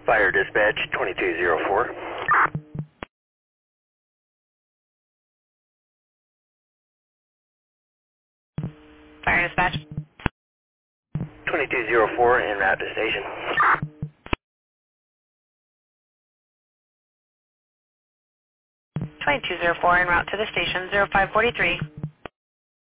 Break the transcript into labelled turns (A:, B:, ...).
A: Fire dispatch 2204.
B: Fire dispatch.
A: 2204 en route to station.
B: 2204 en route to the station, 0543.